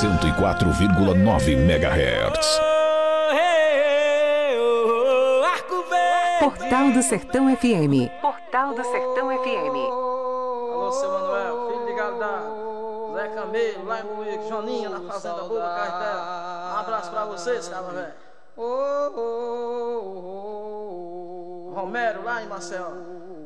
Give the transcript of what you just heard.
104,9 MHz. Portal do Sertão FM. Portal do Sertão FM. Alô, seu Manuel, filho de galo da Zé Camelo, lá em Moíque, Joninha, na Fazenda Boa, Cartel. Um abraço pra vocês, cara, velho. Romero, lá em Maceió.